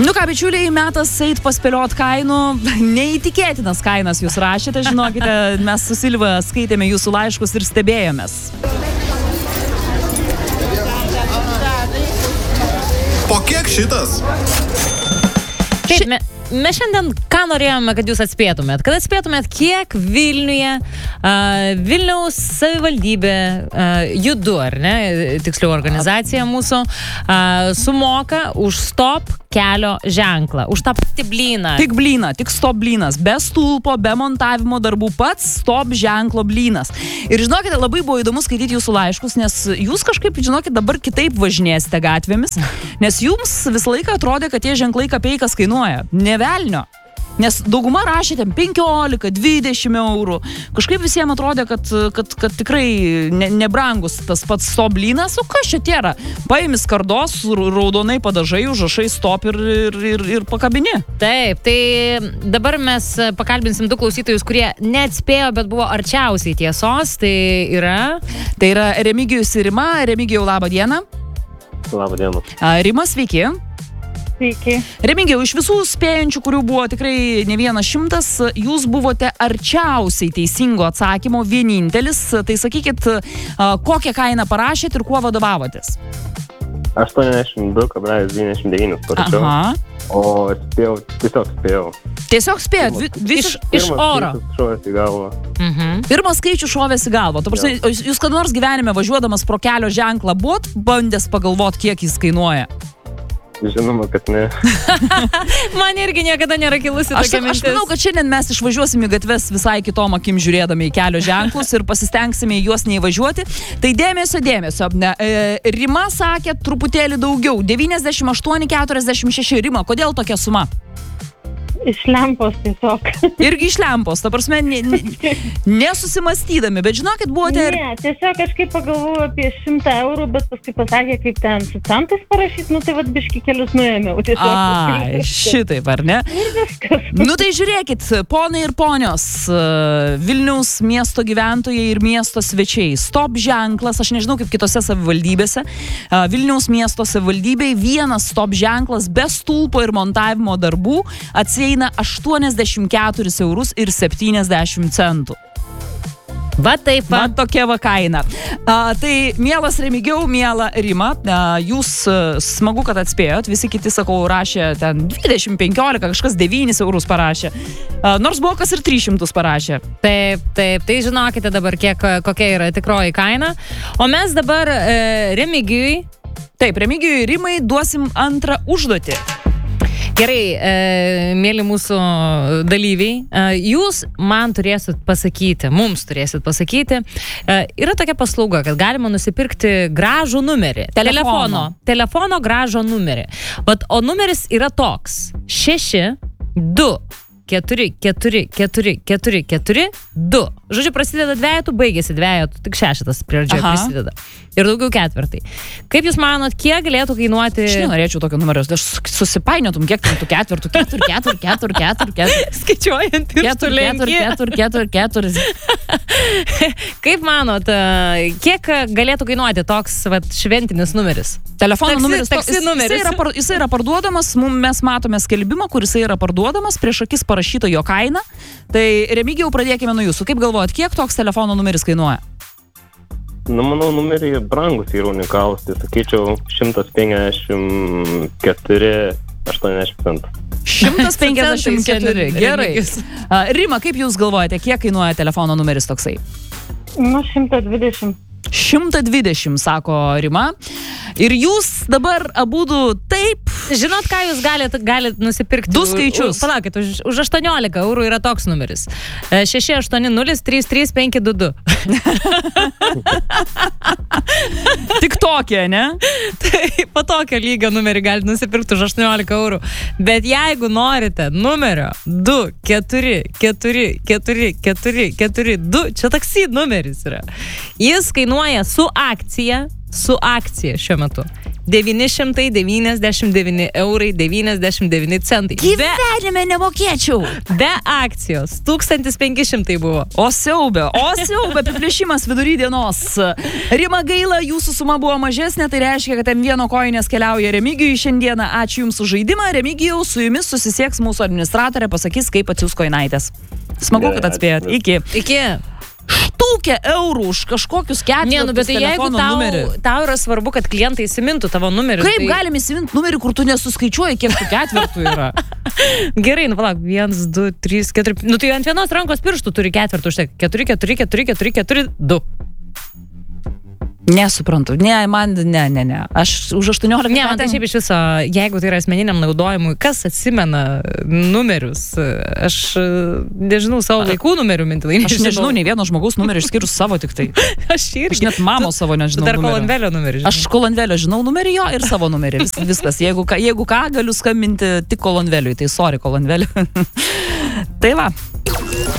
Nu ką, bičiuliai, metas eit paspėliot kainų. Neįtikėtinas kainas jūs rašėte, žinokite, mes su Silva skaitėme jūsų laiškus ir stebėjomės. Po kiek šitas? Taip, mes šiandien ką norėjome, kad jūs atspėtumėt? Kad atspėtumėt, kiek Vilniuje, Vilniaus savivaldybė, Judu, ar ne, tiksliau organizacija mūsų, sumoka už stop kelio ženklą, už tą patį blyną. Tik blyną, tik stop blynas, be stulpo, be montavimo darbų, pats stop ženklo blynas. Ir žinokite, labai buvo įdomu skaityti jūsų laiškus, nes jūs kažkaip, žinokite, dabar kitaip važinėsite gatvėmis, nes jums visą laiką atrodė, kad tie ženklai kapeikas kainuoja. Ne velnio. Nes dauguma rašė ten 15-20 eurų. Kažkaip visiems atrodė, kad tikrai nebrangus tas pats stop blynas. O kas čia tėra? Paimi skardos, raudonai padažai, užrašai stop ir pakabini. Taip, tai dabar mes pakalbinsim du klausytojus, kurie neatspėjo, bet buvo arčiausiai tiesos. Tai yra Remigijus ir Rima. Remigijau, labą dieną. Labą dieną. Rima, sveiki. Sveiki. Remigijau, iš visų spėjančių, kurių buvo tikrai ne 100, jūs buvote arčiausiai teisingo atsakymo, vienintelis. Tai sakykit, kokią kainą parašėt ir kuo vadovavotės? 82,99 parašiau. Aha. O tiesiog spėjau. Tiesiog spėjot? Iš oro. Šovės į galvą. Pirmas skaičius šovės į galvą. Jūs kada nors gyvenime važiuodamas pro kelio ženklą buvot bandęs pagalvot, kiek jis kainuoja? Žinoma, kad ne. Man irgi niekada nėra kilusi tokia mintis. Aš manau, kad šiandien mes išvažiuosim į gatves visai kitom akim žiūrėdami į kelio ženklus ir pasistengsime į juos neįvažiuoti. Tai dėmesio. Rima sakė truputėlį daugiau. 98,46. Rima, kodėl tokia suma? Iš lempos tiesiog. Irgi iš lempos, ta prasme, nesusimastydami, bet žinokit, buvote... Ne, tiesiog kažkaip pagalvojau apie 100 eurų, bet paskui pasakė, kaip ten su centais parašyti, nu tai vat biški kelius nuėmiau. Šitaip, ar ne? Ir viskas. Nu tai žiūrėkit, ponai ir ponios, Vilniaus miesto gyventojai ir miesto svečiai. Stop ženklas, aš nežinau kaip kitose savivaldybėse, Vilniaus miesto savivaldybėj vienas stop ženklas be stulpo ir montavimo darbų atsieina 84 eurus ir 70 centų. Va taip va. Va tokia va kaina. Tai mielas Remigijau, miela Rima, jūs smagu, kad atspėjot, visi kiti, sakau, rašė ten 20-15, kažkas 9 eurus parašė. Nors buvo kas ir 300 parašė. Taip, tai žinokite dabar, kokia yra tikroji kaina. O mes dabar Remigijui ir Rimai duosim antrą užduotį. Gerai, mėly mūsų dalyviai, jūs man turėsit pasakyti, mums turėsit pasakyti, yra tokia paslauga, kad galima nusipirkti gražų numerį. Telefono gražo numerį. O numeris yra toks: 6 2 4 4 4 4 4 2. Žodžiu, prasideda dvejetų, baigėsi dvejetų, tik šeštas pradžioje prasideda. Ir daugiau ketvirtai. Kaip jūs manot, kiek galėtų kainuoti... Aš nenorėčiau tokio numerio, aš susipainiotum, kiek ten tų ketvirtų, 4. Skaičiuojant ir tu 4. Kaip manot, kiek galėtų kainuoti toks šventinis numeris? Telefono numeris, taksi numeris. Jisai yra parduodamas, mes matome skelbimą, kur jisai yra parduodamas, prieš akis parašyta jo kaina. Tai Remigijau, pradėkime nuo jūsų. Kaip galvojat, kiek toks telefono numeris kainuoja? Nu, manau, numeriai brangus ir unikalus, tai sakyčiau 154,80 centų. 154, gerai. Rima, kaip jūs galvojate, kiek kainuoja telefono numeris toksai? Nu, 120. 120, sako Rima. Ir jūs dabar abudu taip... Žinot, ką jūs galit nusipirkti? Du skaičius. Palaukit, už 18 eurų yra toks numeris. 680-33-522. Tik tokie, ne? Tai po tokio lygio numerį galite nusipirkti už 18 eurų. Bet jeigu norite numerio 2 4 4 4 4 4 2, čia taksi numeris yra. Jis kainuoja su akcija su akcija šiuo metu. 999,99 €. Gyvenime nemokėčiau. Be akcijos 1500 buvo. O siaubė, apiplėšimas vidury dienos. Rima gaila, jūsų suma buvo mažesnė, tai reiškia, kad M1 koinės keliauja Remigijui šiandieną. Ačiū Jums už žaidimą. Remigijau, su Jumis susisieks mūsų administratorė, pasakys, kaip atsiųs koinaitės. Smagu, kad atspėjat. Iki. Štukė eurų už kažkokius ketvirtus telefono numerį. Tau yra svarbu, kad klientai įsimintų tavo numerį. Kaip galim įsiminti numerį, kur tu nesuskaičiuoji, kiek tų ketvirtų yra? Gerai, palauk, 1, 2, 3, 4. Tai ant vienos rankos pirštų turi ketvirtų, užtek. 4, 4, 4, 4, 4, 2. Nesuprantu. Ne. Aš už 18 metų. Ne, man tai šiaip iš viso, jeigu tai yra asmeniniam naudojimui, kas atsimena numerius? Aš nežinau savo vaikų numerių mintilai. Aš nežinau nei vieno žmogaus numerį išskyrus savo tik tai. Aš net mamos savo nežinau. Dar Kolanvelio numerį. Aš Kolanvelio žinau numerį jo ir savo numerį. Viskas. Jeigu ką, galiu skambinti tik Kolanveliui. Tai sorry, Kolanveliu. Tai va.